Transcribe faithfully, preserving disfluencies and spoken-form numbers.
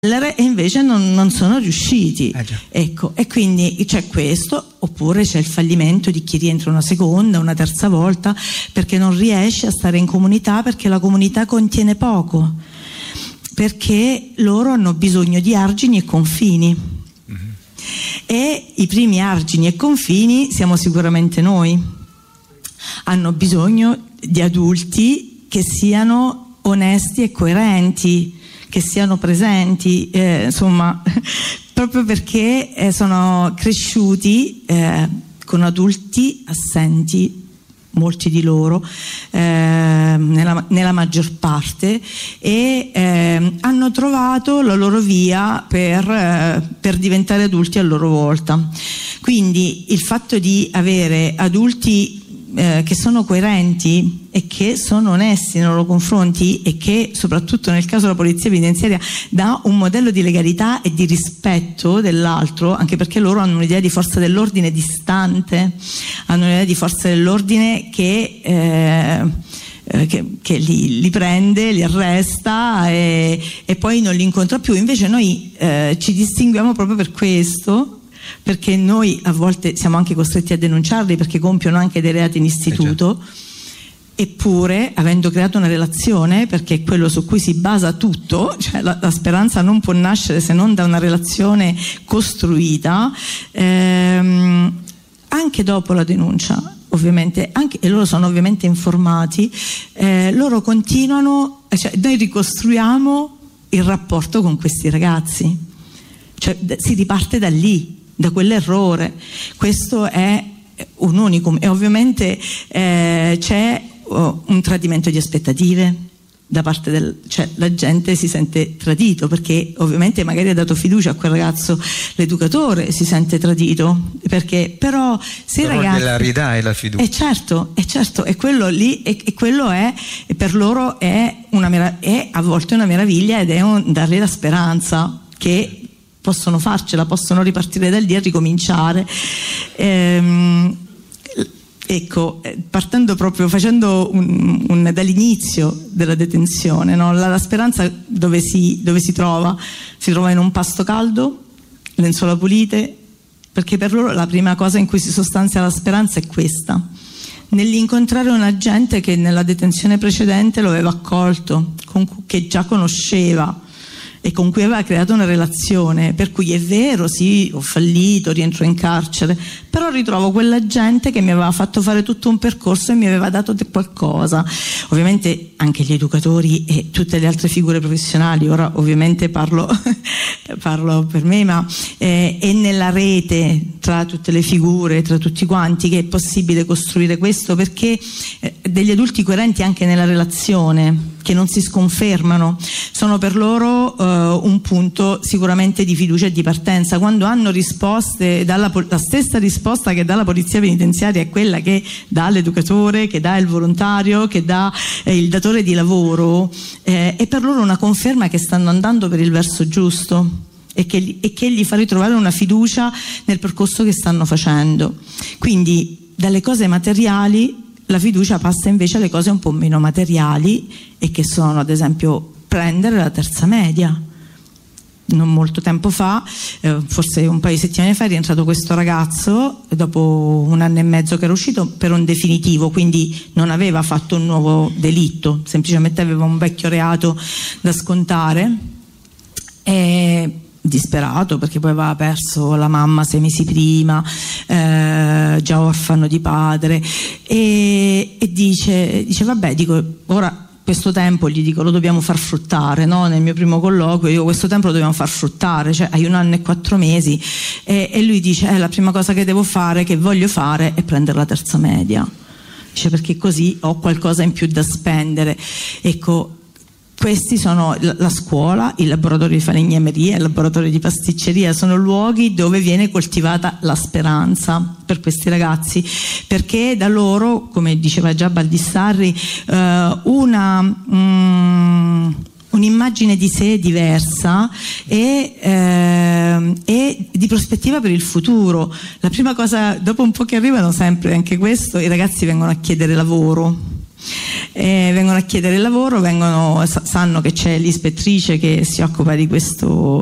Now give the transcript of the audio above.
e invece non, non sono riusciti. Eh già. Ecco, e quindi c'è questo, oppure c'è il fallimento di chi rientra una seconda, una terza volta perché non riesce a stare in comunità, perché la comunità contiene poco, perché loro hanno bisogno di argini e confini. Mm-hmm. E i primi argini e confini siamo sicuramente noi. Hanno bisogno di adulti che siano onesti e coerenti, che siano presenti, eh, insomma, proprio perché eh, sono cresciuti eh, con adulti assenti, molti di loro, eh, nella, nella maggior parte, e eh, hanno trovato la loro via per, eh, per diventare adulti a loro volta. Quindi il fatto di avere adulti Eh, che sono coerenti e che sono onesti nei loro confronti, e che soprattutto nel caso della polizia penitenziaria dà un modello di legalità e di rispetto dell'altro, anche perché loro hanno un'idea di forza dell'ordine distante, hanno un'idea di forza dell'ordine che eh, Che, che li, li prende, li arresta e, e poi non li incontra più. Invece noi eh, ci distinguiamo proprio per questo, perché noi a volte siamo anche costretti a denunciarli perché compiono anche dei reati in istituto, eh eppure avendo creato una relazione, perché è quello su cui si basa tutto, cioè la, la speranza non può nascere se non da una relazione costruita, ehm, anche dopo la denuncia ovviamente, anche, e loro sono ovviamente informati, eh, loro continuano, cioè noi ricostruiamo il rapporto con questi ragazzi, cioè si riparte da lì, da quell'errore. Questo è un unicum, e ovviamente eh, c'è oh, un tradimento di aspettative da parte del, cioè la gente si sente tradito, perché ovviamente magari ha dato fiducia a quel ragazzo, l'educatore si sente tradito, perché però se però ragazzi gliela ridai la fiducia, è certo, è certo, e quello lì, e, e quello è, e per loro è una è a volte una meraviglia, ed è un dargli la speranza che possono farcela, possono ripartire da lì e ricominciare. Ehm, ecco, partendo proprio, facendo un, un, dall'inizio della detenzione, no? la, la speranza dove si, dove si trova? Si trova in un pasto caldo, lenzuola pulite, perché per loro la prima cosa in cui si sostanzia la speranza è questa, nell'incontrare una gente che nella detenzione precedente lo aveva accolto, con, che già conosceva e con cui aveva creato una relazione, per cui è vero, sì, ho fallito, rientro in carcere, però ritrovo quella gente che mi aveva fatto fare tutto un percorso e mi aveva dato qualcosa. Ovviamente anche gli educatori e tutte le altre figure professionali, ora ovviamente parlo, parlo per me, ma eh, è nella rete tra tutte le figure, tra tutti quanti, che è possibile costruire questo, perché eh, degli adulti coerenti anche nella relazione, che non si sconfermano, sono per loro eh, un punto sicuramente di fiducia e di partenza. Quando hanno risposte, dalla, la stessa risposta che dà la polizia penitenziaria è quella che dà l'educatore, che dà il volontario, che dà eh, il datore di lavoro, eh, è per loro una conferma che stanno andando per il verso giusto, e che, e che gli fa ritrovare una fiducia nel percorso che stanno facendo. Quindi dalle cose materiali la fiducia passa invece alle cose un po' meno materiali, e che sono ad esempio prendere la terza media. Non molto tempo fa, eh, forse un paio di settimane fa, è rientrato questo ragazzo dopo un anno e mezzo che era uscito per un definitivo, quindi non aveva fatto un nuovo delitto, semplicemente aveva un vecchio reato da scontare, e disperato perché poi aveva perso la mamma sei mesi prima, eh, già orfano di padre, e, e dice, dice vabbè, dico, ora questo tempo, gli dico, lo dobbiamo far fruttare, no? Nel mio primo colloquio io questo tempo lo dobbiamo far fruttare, cioè hai un anno e quattro mesi, e, e lui dice eh, la prima cosa che devo fare, che voglio fare, è prendere la terza media, dice, perché così ho qualcosa in più da spendere. Ecco, questi sono la scuola, il laboratorio di falegnameria, il laboratorio di pasticceria, sono luoghi dove viene coltivata la speranza per questi ragazzi, perché da loro, come diceva già Baldissarri, eh, una mm, un'immagine di sé diversa e, eh, e di prospettiva per il futuro. La prima cosa, dopo un po' che arrivano sempre, anche questo, i ragazzi vengono a chiedere lavoro. eh, vengono a chiedere il lavoro, vengono, sanno che c'è l'ispettrice che si occupa di questo